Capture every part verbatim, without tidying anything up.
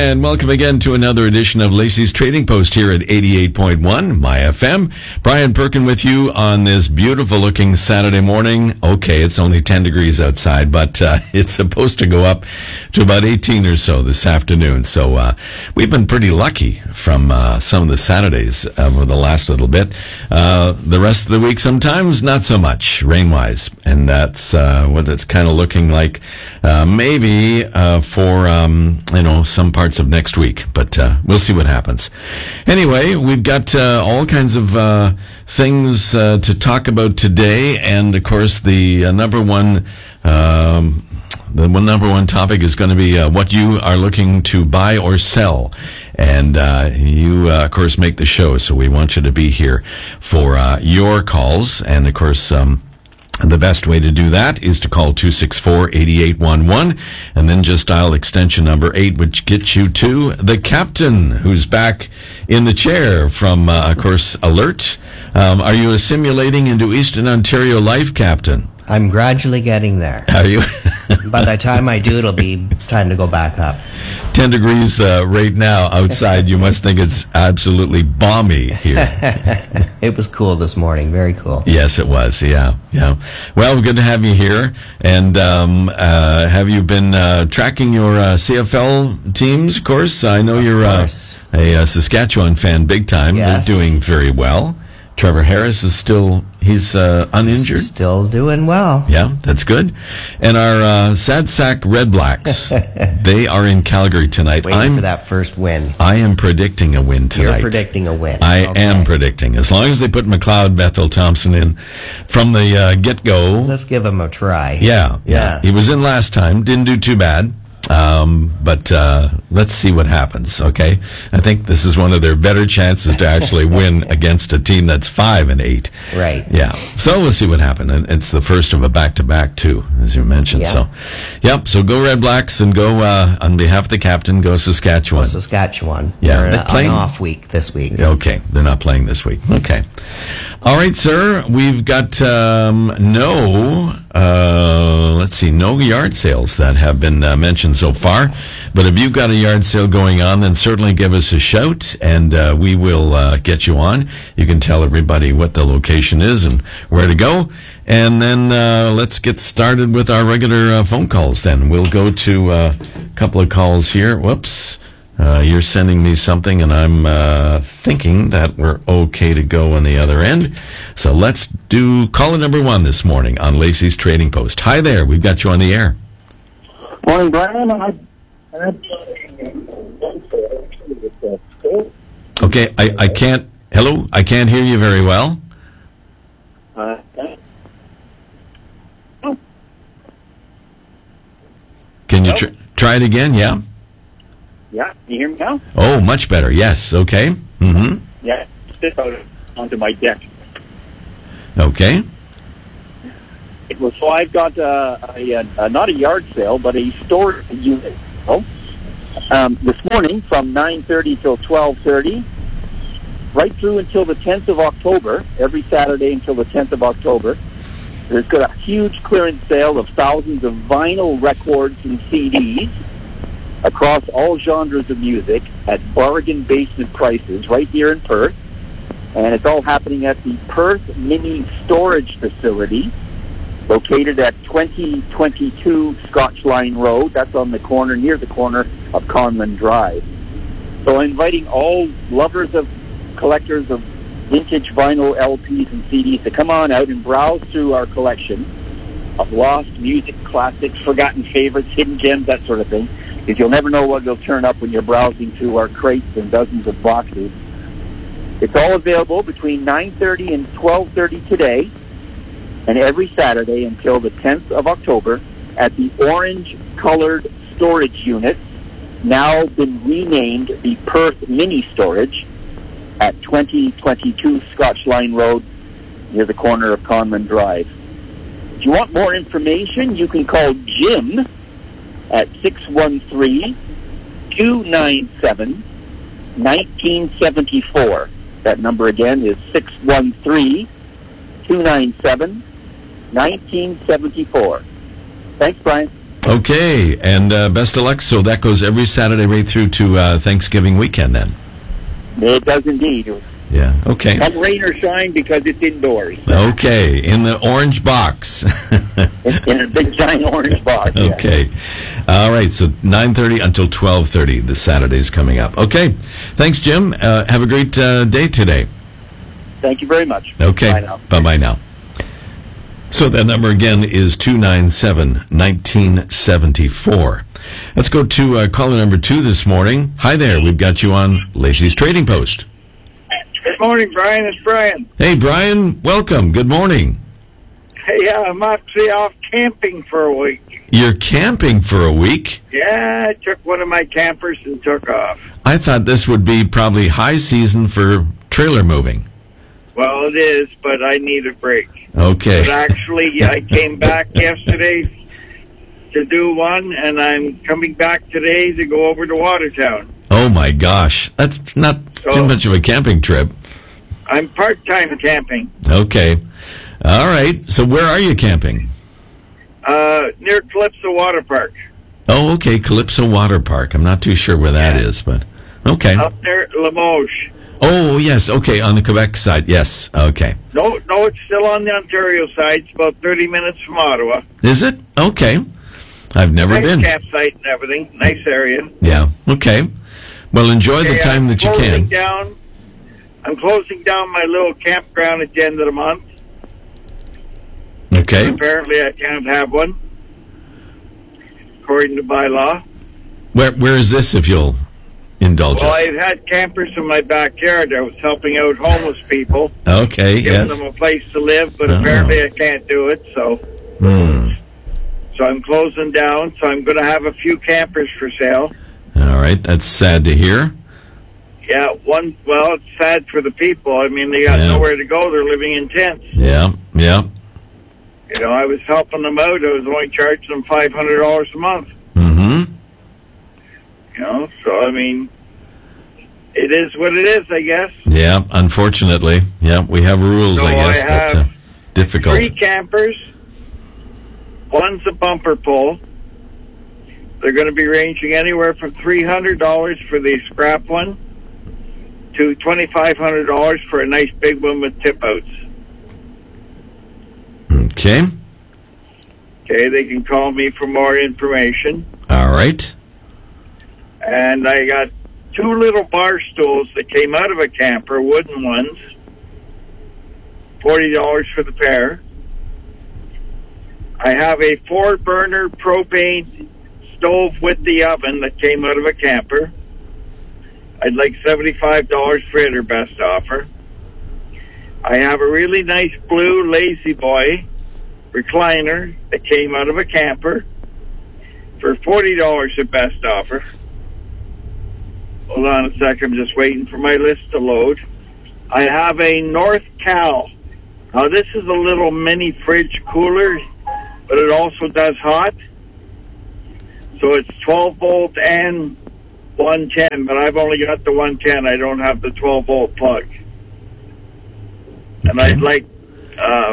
and welcome again to another edition of Lacey's Trading Post here at eighty-eight point one My F M. Brian Perkin with you on this beautiful-looking Saturday morning. Okay, it's only ten degrees outside, but uh, it's supposed to go up to about eighteen or so this afternoon. So uh, we've been pretty lucky from uh, some of the Saturdays over the last little bit. Uh, the rest of the week, sometimes not so much rain-wise, and that's uh, what it's kind of looking like. Uh, maybe uh, for um, you know some parts of next week, but uh, we'll see what happens. Anyway, we've got uh, all kinds of uh, things uh, to talk about today, and of course, the uh, number one. Um, The one number one topic is going to be uh, what you are looking to buy or sell. And uh, you, uh, of course, make the show, so we want you to be here for uh, your calls. And, of course, um, the best way to do that is to call two six four, eight eight one one and then just dial extension number eight, which gets you to the captain, who's back in the chair from, uh, of course, Alert. Um, are you assimilating into Eastern Ontario life, Captain? I'm gradually getting there. Are you? By the time I do, it'll be time to go back up. ten degrees uh, right now outside. You must think it's absolutely balmy here. It was cool this morning. Very cool. Yes, it was. Yeah, yeah. Well, good to have you here. And um, uh, have you been uh, tracking your uh, C F L teams, of course? I know you're uh, a, a Saskatchewan fan big time. Yes. They're doing very well. Trevor Harris is still, he's uh, uninjured. Still doing well. Yeah, that's good. And our uh, Sad Sack Red Blacks, they are in Calgary tonight. Waiting I'm, for that first win. I am predicting a win tonight. You're predicting a win. I Okay. am predicting. As long as they put McLeod Bethel Thompson in from the uh, get-go. Let's give him a try. Yeah, yeah, Yeah. He was in last time. Didn't do too bad. Um, but uh, let's see what happens, okay? I think this is one of their better chances to actually win against a team that's five and eight. Right. Yeah. So we'll see what happens. And it's the first of a back-to-back, too, as you mentioned. Yeah. So, yep. So go Red Blacks and go, uh, on behalf of the captain, go Saskatchewan. Well, Saskatchewan. Yeah. They're They're an playing- off week this week. Okay, they're not playing this week. Okay. All right, sir. We've got um, no, uh, let's see, no yard sales that have been uh, mentioned so far. But if you've got a yard sale going on, then certainly give us a shout, and uh, we will uh, get you on. You can tell everybody what the location is and where to go. And then uh, let's get started with our regular uh, phone calls then. We'll go to uh, a couple of calls here. Whoops. Uh, you're sending me something, and I'm uh, thinking that we're okay to go on the other end. So let's do caller number one this morning on Lacey's Trading Post. Hi there. We've got you on the air. Morning, Brian. I, I, Okay, I, I can't... Hello? I can't hear you very well. uh, Can you tr- try it again? Yeah? yeah, can you hear me now? Oh, much better. Yes. Okay. Mm-hmm. Yeah, sit out onto my deck. Okay. It was, so I've got uh, a, a, a, not a yard sale, but a storage unit. Oh, um, this morning from nine thirty till twelve thirty, right through until the tenth of October, every Saturday until the tenth of October, there's got a huge clearance sale of thousands of vinyl records and C Ds across all genres of music at bargain basement prices right here in Perth. And it's all happening at the Perth Mini Storage Facility, located at twenty twenty-two Scotch Line Road. That's on the corner, near the corner of Conlon Drive. So I'm inviting all lovers of collectors of vintage vinyl L Ps and C Ds to come on out and browse through our collection of lost music classics, forgotten favorites, hidden gems, that sort of thing. Because you'll never know what will turn up when you're browsing through our crates and dozens of boxes. It's all available between nine thirty and twelve thirty today, and every Saturday until the tenth of October at the orange-colored storage units, now been renamed the Perth Mini Storage, at twenty twenty-two Scotch Line Road, near the corner of Conlon Drive. If you want more information, you can call Jim at six one three, two nine seven, one nine seven four. That number again is six one three, two nine seven, one nine seven four. Thanks, Brian. Okay, and uh, best of luck. So that goes every Saturday right through to uh, Thanksgiving weekend then? It does indeed. Yeah, okay. Come rain or shine because it's indoors. Okay, in the orange box. in, in a big giant orange box. Yeah. Okay. All right, so nine thirty until twelve thirty, the Saturday's coming up. Okay, thanks, Jim. Uh, have a great uh, day today. Thank you very much. Okay, Bye now. bye-bye now. So that number again is two nine seven, one nine seven four. Let's go to uh, caller number two this morning. Hi there, we've got you on Lacey's Trading Post. Good morning, Brian. It's Brian. Hey, Brian, welcome. Good morning. Hey, yeah, I'm actually off camping for a week. You're camping for a week? Yeah, I took one of my campers and took off. I thought this would be probably high season for trailer moving. Well, it is, but I need a break. Okay. But actually, I came back yesterday to do one, and I'm coming back today to go over to Watertown. Oh, my gosh. That's not So- too much of a camping trip. I'm part-time camping. Okay. All right. So where are you camping? Uh, near Calypso Water Park. Oh, okay. Calypso Water Park. I'm not too sure where that is, but okay. Up there, Limoges. Oh, yes. Okay. On the Quebec side. Yes. Okay. No, no, it's still on the Ontario side. It's about thirty minutes from Ottawa. Is it? Okay. I've never Nice been. campsite and everything. Nice area. Yeah. Okay. Well, enjoy the Okay, time I'm that you closing can. Down, I'm closing down my little campground at the end of the month. Okay. Apparently, I can't have one, according to bylaw. Where Where is this, if you'll indulge Well, us? I've had campers in my backyard. I was helping out homeless people, Okay. giving Yes. them a place to live, but Oh. apparently I can't do it. So, Hmm. so I'm closing down. So I'm going to have a few campers for sale. All right. That's sad to hear. Yeah, one. Well, it's sad for the people. I mean, they got Yeah. nowhere to go. They're living in tents. Yeah. Yeah. You know, I was helping them out. I was only charging them five hundred dollars a month. Mm-hmm. You know, so I mean, it is what it is, I guess. Yeah. Unfortunately. Yeah. We have rules, So I guess, I but have uh, difficult. Three campers. One's a bumper pull. They're going to be ranging anywhere from three hundred dollars for the scrap one to twenty-five hundred dollars for a nice big one with tip outs. Okay. Okay, they can call me for more information. All right. And I got two little bar stools that came out of a camper, wooden ones, forty dollars for the pair. I have a four-burner propane stove with the oven that came out of a camper. I'd like seventy-five dollars for it, or best offer. I have a really nice blue Lazy Boy recliner that came out of a camper for forty dollars at best offer. Hold on a second, I'm just waiting for my list to load. I have a North Cal. Now this is a little mini fridge cooler, but it also does hot. So it's twelve volt and one ten, but I've only got the one ten. I don't have the twelve volt plug. And Okay. I'd like uh,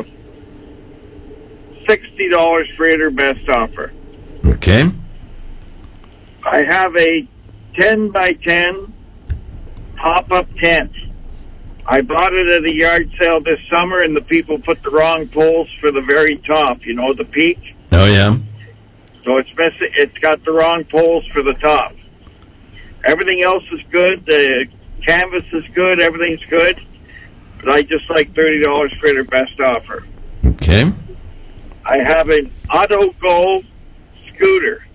sixty dollars for it, or best offer. Okay. I have a ten by ten pop-up tent. I bought it at a yard sale this summer, and the people put the wrong poles for the very top, you know, the peak. Oh, yeah. So it's missing, it's got the wrong poles for the top. Everything else is good. The canvas is good. Everything's good. But I just like thirty dollars for it, or best offer. Okay. I have an Auto Go scooter.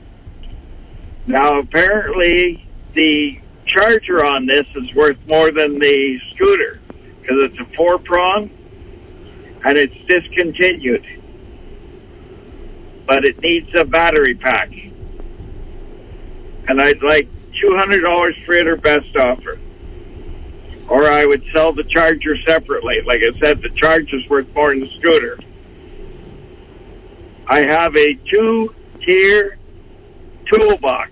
Now, apparently, the charger on this is worth more than the scooter because it's a four-prong and it's discontinued. But it needs a battery pack. And I'd like two hundred dollars for it, or best offer. Or I would sell the charger separately. Like I said, the charger's worth more than the scooter. I have a two-tier toolbox.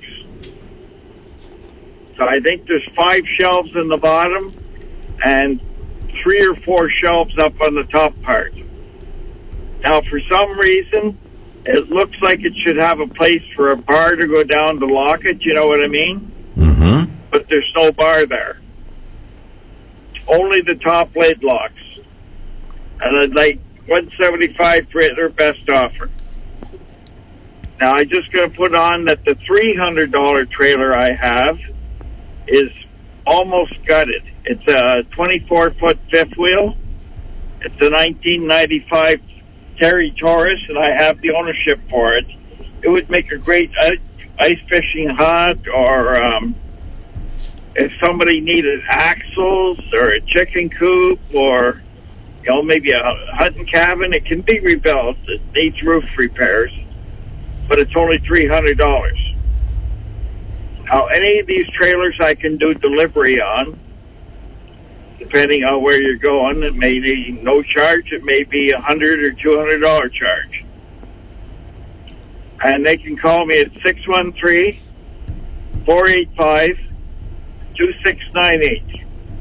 So I think there's five shelves in the bottom and three or four shelves up on the top part. Now, for some reason, It looks like it should have a place for a bar to go down to lock it, you know what I mean? Mm-hmm. But there's no bar there. Only the top lid locks. And I'd like one seventy-five for it, their best offer. Now, I just going to put on that the three hundred dollars trailer I have is almost gutted. It's a twenty-four foot fifth wheel. It's a nineteen ninety-five Terry Taurus, and I have the ownership for it. It would make a great ice fishing hut, or um, if somebody needed axles or a chicken coop, or you know, maybe a hunting cabin, it can be rebuilt. It needs roof repairs, but it's only three hundred dollars. Now, any of these trailers I can do delivery on, depending on where you're going. It may be no charge. It may be a one hundred dollars or two hundred dollars charge. And they can call me at six one three, four eight five, two six nine eight.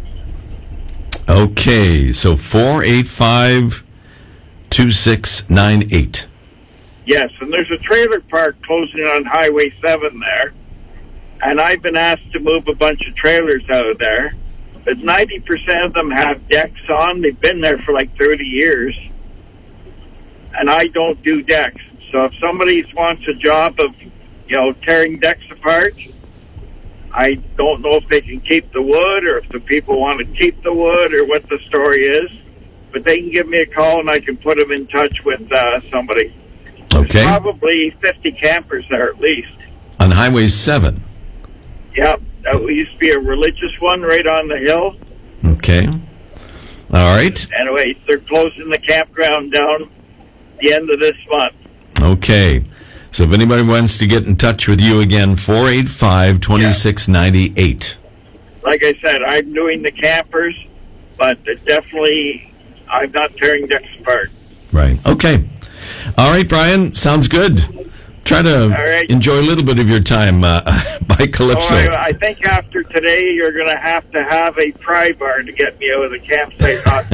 Okay, so four eight five, two six nine eight. Yes, and there's a trailer park closing on Highway seven there. And I've been asked to move a bunch of trailers out of there. But ninety percent of them have decks on. They've been there for like thirty years. And I don't do decks. So if somebody wants a job of, you know, tearing decks apart, I don't know if they can keep the wood or if the people want to keep the wood or what the story is. But they can give me a call and I can put them in touch with uh, somebody. Okay. There's probably fifty campers there at least. On Highway seven. Yep. That used to be a religious one right on the hill. Okay. All right. Anyway, they're closing the campground down the end of this month. Okay. So if anybody wants to get in touch with you again, four eight five, two six nine eight. Like I said, I'm doing the campers, but definitely I'm not tearing decks apart. Right. Okay. All right, Brian. Sounds good. Try to right. enjoy a little bit of your time uh, by Calypso. Oh, I, I think after today, you're going to have to have a pry bar to get me out of the campsite hot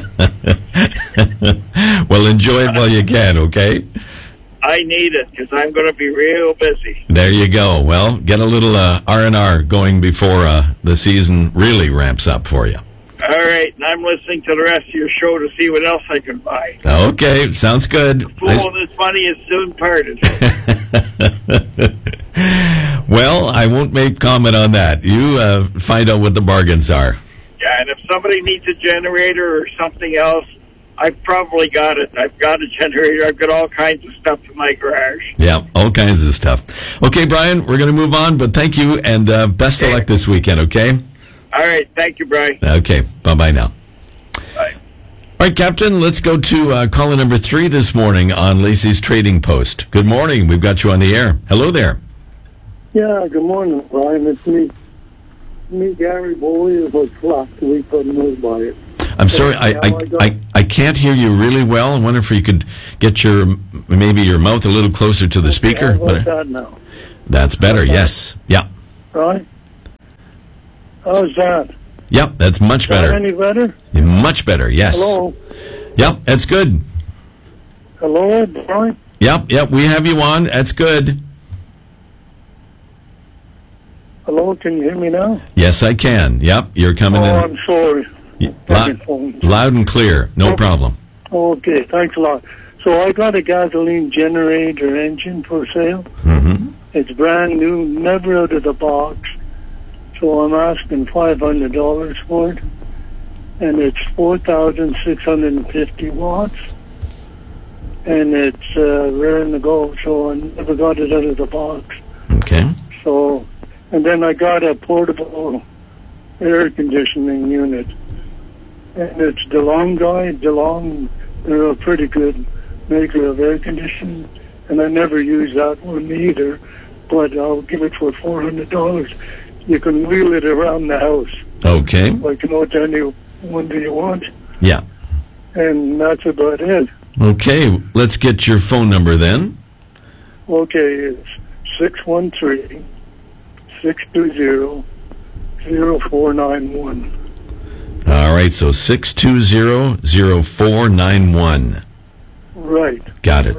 tub. Well, enjoy it while you can, okay? I need it because I'm going to be real busy. There you go. Well, get a little uh, R and R going before uh, the season really ramps up for you. All right, and I'm listening to the rest of your show to see what else I can buy. Okay, sounds good. Fool, Nice. this money is soon parted. Well, I won't make comment on that. You uh, find out what the bargains are. Yeah, and if somebody needs a generator or something else, I've probably got it. I've got a generator. I've got all kinds of stuff in my garage. Yeah, all kinds of stuff. Okay, Brian, we're going to move on, but thank you, and uh, best of luck this weekend, okay? All right, thank you, Brian. Okay, bye-bye now. Bye. All right, Captain, let's go to uh, caller number three this morning on Lacey's Trading Post. Good morning. We've got you on the air. Hello there. Yeah, good morning, Brian. It's me. Me, Gary Bowley, is like flat. We couldn't move by it. I'm sorry, I, I, I, I can't hear you really well. I wonder if you could get your, maybe your mouth a little closer to the speaker. How about that now? That's better, yes. Yeah. Right? How's that? Yep, that's much Is that better. any better? Much better, yes. Hello? Yep, that's good. Hello, Brian? Yep, yep, we have you on. That's good. Hello, can you hear me now? Yes, I can. Yep, you're coming Oh, in. I'm sorry. Loud, phone. loud and clear. No Okay. problem. Okay, thanks a lot. So I got a gasoline generator engine for sale. Mm-hmm. It's brand new, never out of the box. So I'm asking five hundred dollars for it. And it's four thousand six hundred fifty watts. And it's uh, raring to go, so I never got it out of the box. Okay. So, and then I got a portable air conditioning unit. And it's DeLong guy, DeLong, they're a pretty good maker of air conditioning. And I never use that one either, but I'll give it for four hundred dollars. You can wheel it around the house. Okay. Like, you know, to any one do you want. Yeah. And that's about it. Okay, let's get your phone number then. Okay, it's six one three, six two zero, zero four nine one. All right, so six two zero, zero four nine one. Right. Got it. Right.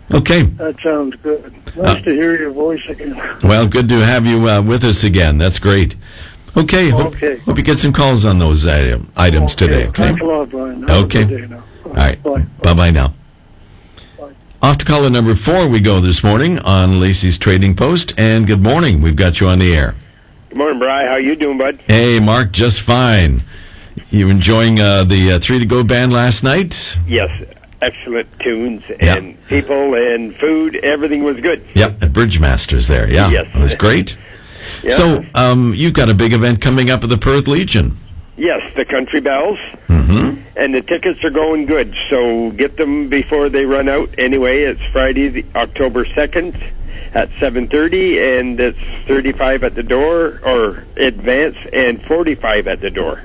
Okay. That sounds good. Nice Uh, to hear your voice again. Well, good to have you uh, with us again. That's great. Okay. Hope, Okay. hope you get some calls on those item, items today. Okay. Thanks a lot, Brian. Have Okay. a good day now. All right. Bye. Bye-bye now. Bye. Off to caller number four we go this morning on Lacey's Trading Post. And good morning. We've got you on the air. Good morning, Bri. How you doing, bud? Hey, Mark, just fine. You enjoying uh, the uh, Three to Go band last night? Yes, excellent tunes Yeah. and people and food. Everything was good. Yep, at Bridgemasters there. Yeah, Yes. it was great. Yeah. So, um, you've got a big event coming up at the Perth Legion. Yes, the Country Bells, Mm-hmm. and the tickets are going good. So get them before they run out. Anyway, it's Friday, the October second at seven thirty, and it's thirty-five at the door, or advance, and forty-five at the door.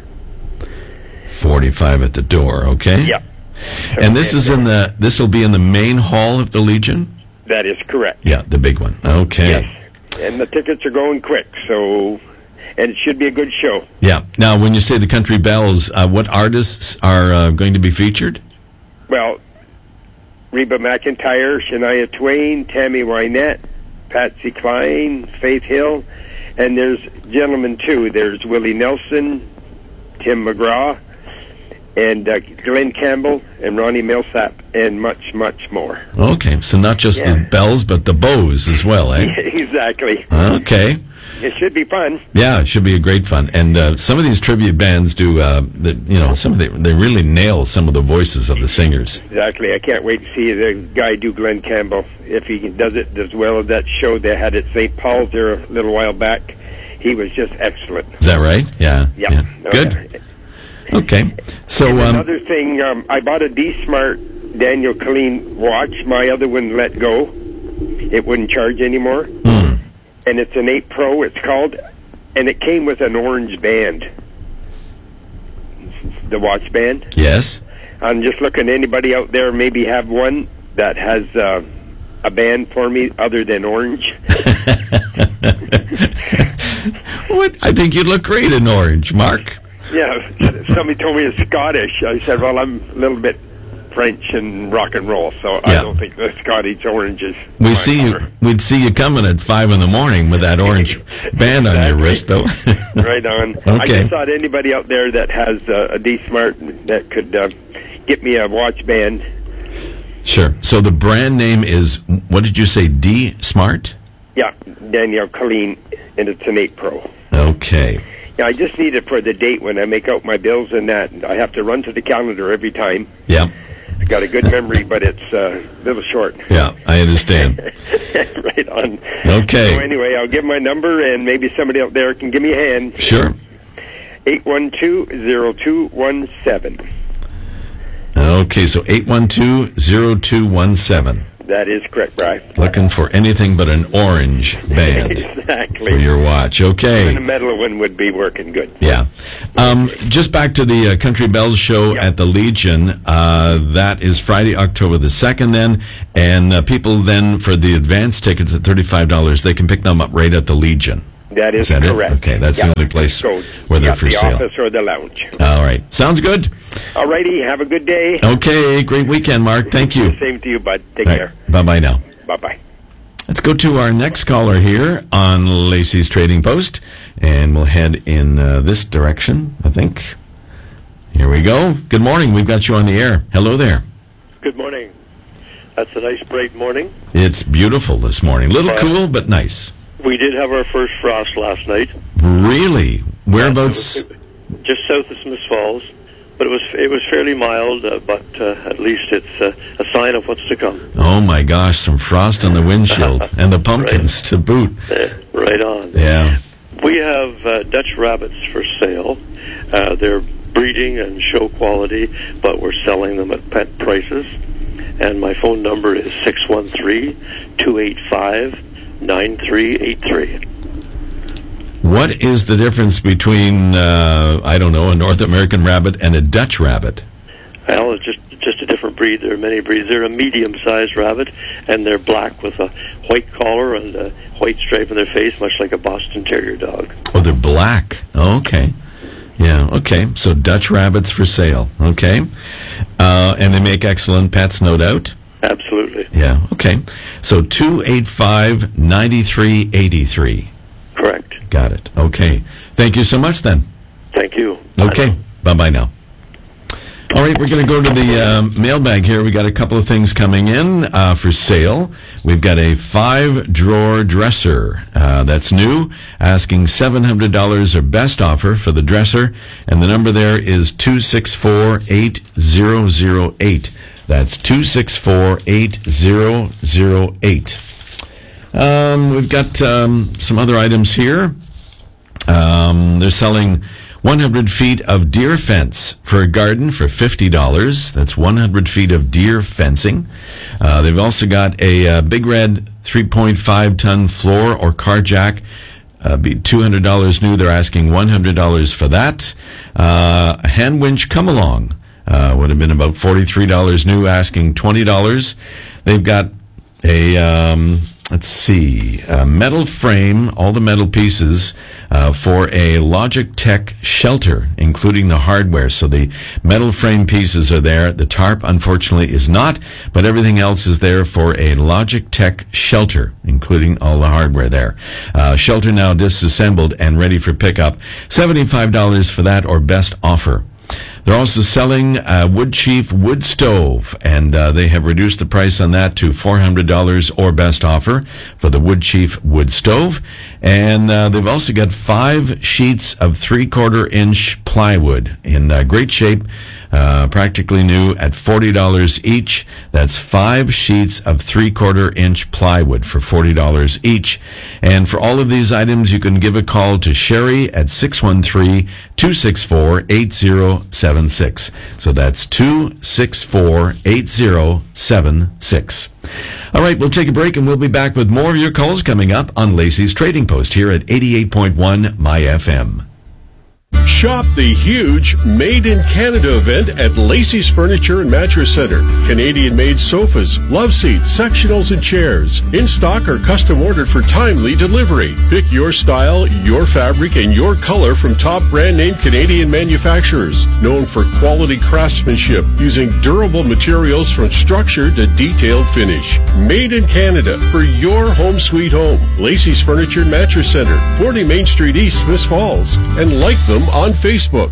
forty-five at the door, okay? Yeah. So, And this is in the, this will be in the main hall of the Legion? That is correct. Yeah, the big one. Okay. Yes. And the tickets are going quick, so, and it should be a good show. Yeah. Now, when you say the Country Bells, uh, what artists are uh, going to be featured? Well, Reba McEntire, Shania Twain, Tammy Wynette, Patsy Cline, Faith Hill, and there's gentlemen too. There's Willie Nelson, Tim McGraw, and uh, Glenn Campbell, and Ronnie Millsap, and much, much more. Okay, so not just Yeah. the bells, but the bows as well, eh? Exactly. Okay. It should be fun. Yeah, it should be a great fun. And uh, some of these tribute bands do, uh, the, you know, some of the, they really nail some of the voices of the singers. Exactly. I can't wait to see the guy do Glenn Campbell. If he does it as well as that show they had at Saint Paul's there a little while back, he was just excellent. Is that right? Yeah. Yeah. yeah. Oh, Good. yeah. Okay. So, And um, another thing, um, I bought a D-Smart Daniel Colleen watch. My other one let go. It wouldn't charge anymore. hmm, And it's an eight Pro, it's called. And it came with an orange band. The watch band. yes. I'm just looking, anybody out there maybe have one that has uh, a band for me other than orange? What? I think you'd look great in orange, Mark. Yeah, somebody told me it's Scottish. I said, well, I'm a little bit French and rock and roll, so I Yeah. don't think the Scottish orange is We my see you. color. We'd see you coming at five in the morning with that orange band on your wrist, though. Right on. I Okay. just thought anybody out there that has uh, a D-Smart that could uh, get me a watch band. Sure. So the brand name is, what did you say? D Smart. Yeah, Danielle Colleen, and it's an eight Pro. Okay. Yeah, I just need it for the date when I make out my bills and that. I have to run to the calendar every time. Yeah. I got a good memory, but it's uh, a little short. Yeah. I understand. Right on. Okay. So anyway, I'll give my number, and maybe somebody out there can give me a hand. Sure. eight one two, zero two one seven. Okay. So eight one two zero two one seven. That is correct, Brian. Looking for anything but an orange band Exactly. for your watch. And a Okay. metal one would be working good. Yeah. Um, just back to the uh, Country Bells show Yeah. at the Legion. Uh, that is Friday, October the second then. And uh, people then, for the advance tickets at thirty-five dollars, they can pick them up right at the Legion. That is, Is that it? correct. Okay, that's the only place So, where they're yeah, for the sale. office or the lounge. All right. Sounds good. All righty. Have a good day. Okay. Great weekend, Mark. Thank you. Same to you, bud. Take All care. right. Bye-bye now. Bye-bye. Let's go to our next caller here on Lacey's Trading Post, and we'll head in uh, this direction, I think. Here we go. Good morning. We've got you on the air. Hello there. Good morning. That's a nice bright morning. It's beautiful this morning. A little cool, but nice. We did have our first frost last night. Really? Whereabouts? It was just south of Smiths Falls, but it was it was fairly mild. Uh, but uh, at least it's uh, a sign of what's to come. Oh my gosh, some frost on the windshield and the pumpkins to boot. Uh, right on. Yeah. We have uh, Dutch rabbits for sale. Uh, they're breeding and show quality, but we're selling them at pet prices. And my phone number is six one three, two eight five, nine three eight three. What is the difference between, uh, I don't know, a North American rabbit and a Dutch rabbit? Well, it's just just a different breed. There are many breeds. They're a medium-sized rabbit, and they're black with a white collar and a white stripe on their face, much like a Boston Terrier dog. Oh, they're black. Oh, okay. Yeah, okay. So Dutch rabbits for sale. Okay. Uh, and they make excellent pets, no doubt. Absolutely. Yeah, okay. So two eight five, nine three eight three. Correct. Got it. Okay. Thank you so much then. Thank you. Okay. Bye-bye now. All right, we're going to go to the um, mailbag here. We got a couple of things coming in uh, for sale. We've got a five-drawer dresser uh, that's new, asking seven hundred dollars or best offer for the dresser, and the number there is two six four, eight zero zero eight. That's two six four, eight zero zero eight. Um, we've got um, some other items here. Um, they're selling one hundred feet of deer fence for a garden for fifty dollars. That's one hundred feet of deer fencing. Uh, they've also got a uh, Big Red three point five ton floor or car jack. Uh, be two hundred dollars new. They're asking one hundred dollars for that. Uh, a hand winch come along. Uh, would have been about forty-three dollars new, asking twenty dollars. They've got a, um, let's see, a metal frame, all the metal pieces, uh, for a Logitech shelter, including the hardware. So the metal frame pieces are there. The tarp, unfortunately, is not, but everything else is there for a Logitech shelter, including all the hardware there. Uh, shelter now disassembled and ready for pickup. seventy-five dollars for that or best offer. They're also selling a Wood Chief wood stove, and uh, they have reduced the price on that to four hundred dollars or best offer for the Wood Chief wood stove. And uh, they've also got five sheets of three-quarter inch plywood in uh, great shape, uh, practically new at forty dollars each. That's five sheets of three-quarter inch plywood for forty dollars each. And for all of these items, you can give a call to Sherry at six one three, two six four, eight zero seven six. So that's two six four, eight zero seven six. All right, we'll take a break and we'll be back with more of your calls coming up on Lacey's Trading Post here at eighty-eight point one My F M. Shop the huge Made in Canada event at Lacey's Furniture and Mattress Center. Canadian-made sofas, love seats, sectionals, and chairs. In stock or custom ordered for timely delivery. Pick your style, your fabric, and your color from top brand-name Canadian manufacturers. Known for quality craftsmanship using durable materials from structure to detailed finish. Made in Canada for your home sweet home. Lacey's Furniture and Mattress Center, forty Main Street East, Smiths Falls. And like them on Facebook.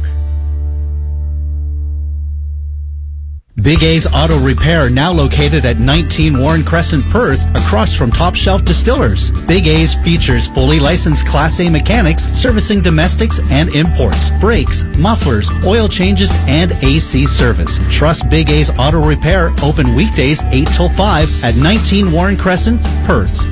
Big A's Auto Repair, now located at nineteen Warren Crescent, Perth, across from Top Shelf Distillers. Big A's features fully licensed Class A mechanics servicing domestics and imports, brakes, mufflers, oil changes, and A C service. Trust Big A's Auto Repair, open weekdays eight till five at nineteen Warren Crescent, Perth.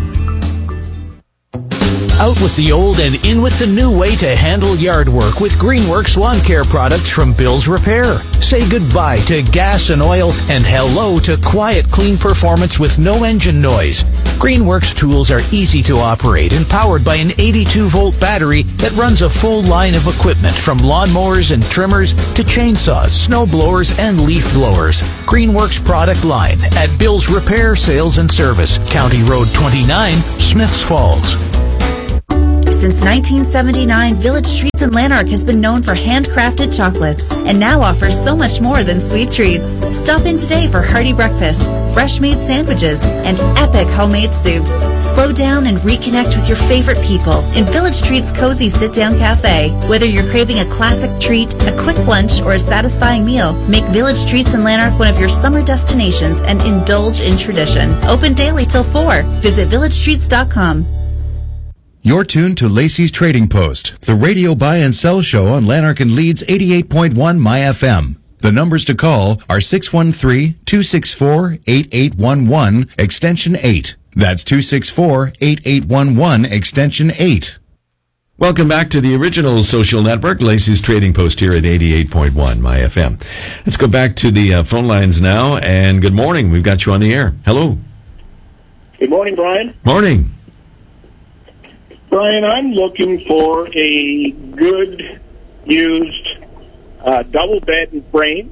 Out with the old and in with the new way to handle yard work with Greenworks lawn care products from Bill's Repair. Say goodbye to gas and oil and hello to quiet, clean performance with no engine noise. Greenworks tools are easy to operate and powered by an eighty-two volt battery that runs a full line of equipment from lawnmowers and trimmers to chainsaws, snow blowers, and leaf blowers. Greenworks product line at Bill's Repair Sales and Service, County Road twenty-nine, Smiths Falls. Since nineteen seventy-nine, Village Treats in Lanark has been known for handcrafted chocolates and now offers so much more than sweet treats. Stop in today for hearty breakfasts, fresh-made sandwiches, and epic homemade soups. Slow down and reconnect with your favorite people in Village Treats' cozy sit-down cafe. Whether you're craving a classic treat, a quick lunch, or a satisfying meal, make Village Treats in Lanark one of your summer destinations and indulge in tradition. Open daily till four. Visit village treats dot com. You're tuned to Lacey's Trading Post, the radio buy and sell show on Lanark and Leeds eighty-eight point one My F M. The numbers to call are six one three, two six four, eight eight one one, extension eight. That's two six four, eight eight one one, extension eight. Welcome back to the original social network, Lacey's Trading Post here at eighty-eight point one My F M. Let's go back to the uh, phone lines now, and good morning. We've got you on the air. Hello. Good morning, Brian. Morning. Brian, I'm looking for a good, used, uh, double bed and frame.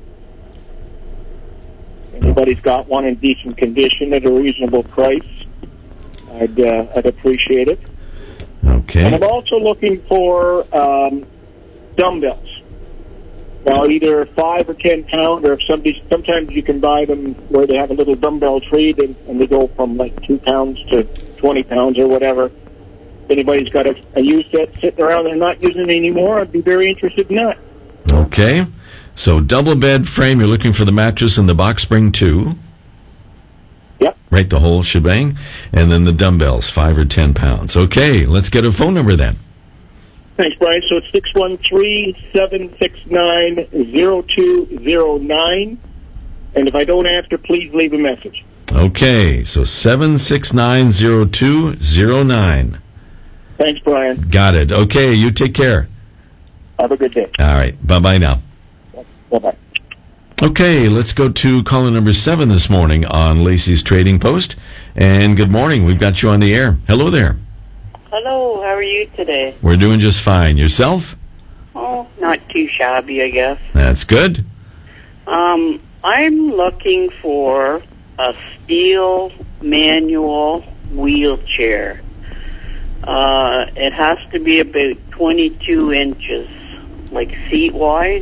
Anybody's got one in decent condition at a reasonable price, I'd, uh, I'd appreciate it. Okay. And I'm also looking for um, dumbbells. Now, either five or ten pound, or if somebody, sometimes you can buy them where they have a little dumbbell trade, and, and they go from like two pounds to twenty pounds or whatever. If anybody's got a, a used set sitting around and not using it anymore, I'd be very interested in that. Okay. So double bed frame, you're looking for the mattress and the box spring too. Yep. Right, the whole shebang. And then the dumbbells, five or ten pounds. Okay, let's get a phone number then. Thanks, Brian. So it's six one three, seven six nine, zero two zero nine. And if I don't answer, please leave a message. Okay, so seven six nine zero two zero nine. Thanks, Brian. Got it. Okay, you take care. Have a good day. All right, bye-bye now. Bye-bye. Okay, let's go to caller number seven this morning on Lacey's Trading Post. And good morning, we've got you on the air. Hello there. Hello, how are you today? We're doing just fine. Yourself? Oh, not too shabby, I guess. That's good. Um, I'm looking for a steel manual wheelchair. Uh, it has to be about twenty-two inches, like seat-wise.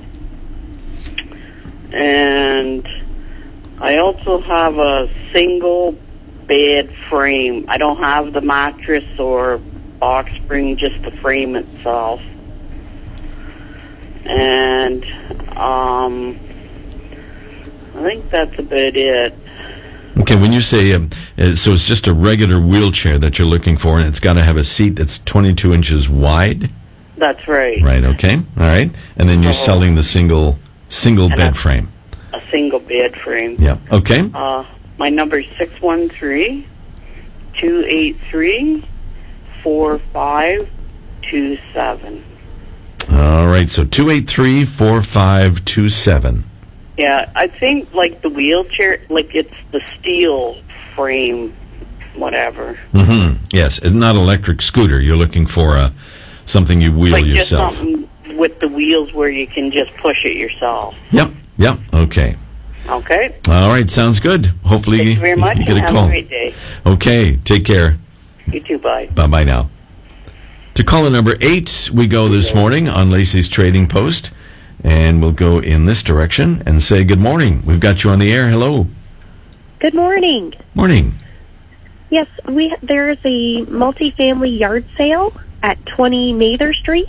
And I also have a single bed frame. I don't have the mattress or box spring, just the frame itself. And um, I think that's about it. Okay, when you say, um, uh, so it's just a regular wheelchair that you're looking for, and it's got to have a seat that's twenty-two inches wide? That's right. Right, okay. All right. And then you're selling the single single And bed a- frame. A single bed frame. Yeah, okay. Uh, my number is six one three, two eight three, four five two seven. All right, so two eight three, four five two seven. Yeah, I think like the wheelchair, like it's the steel frame, whatever. Mm-hmm. Yes, it's not electric scooter. You're looking for a, something you wheel like yourself. just something with the wheels where you can just push it yourself. Yep, yep, okay. Okay. All right, sounds good. Hopefully Thank you very much, you get and a have call. a great day. Okay, take care. You too, bye. Bye-bye now. To caller number eight, we go this morning on Lacey's Trading Post. And we'll go in this direction and say good morning. We've got you on the air. Hello. Good morning. Morning. Yes, we there's a multifamily yard sale at twenty Mather Street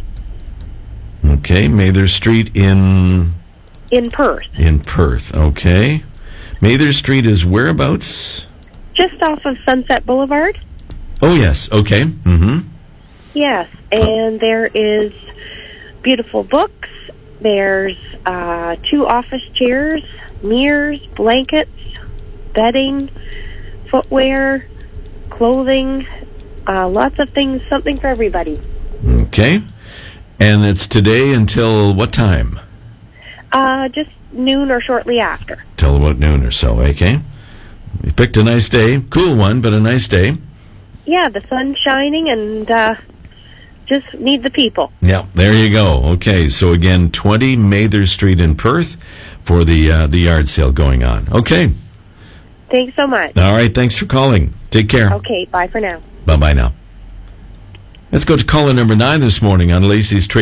Okay, Mather Street in in Perth, in Perth. Okay. Mather Street is whereabouts? just off of Sunset Boulevard. Oh, yes. Okay. Mm-hmm. Yes, and there is beautiful books. There's uh, two office chairs, mirrors, blankets, bedding, footwear, clothing, uh, lots of things, something for everybody. Okay. And it's today until what time? Uh, just noon or shortly after. Till about noon or so, okay? You picked a nice day. Cool one, but a nice day. Yeah, the sun's shining and uh, just need the people. Yeah, there you go. Okay, so again, twenty Mather Street in Perth for the uh, the yard sale going on. Okay. Thanks so much. All right, thanks for calling. Take care. Okay, bye for now. Bye-bye now. Let's go to caller number nine this morning on Lacey's Trade.